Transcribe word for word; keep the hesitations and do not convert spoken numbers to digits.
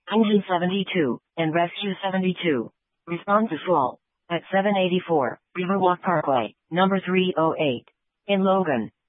Engine seventy-two, and Rescue seventy-two. Respond to fall. At seven eighty-four, Riverwalk Parkway, number three oh eight. In Logan.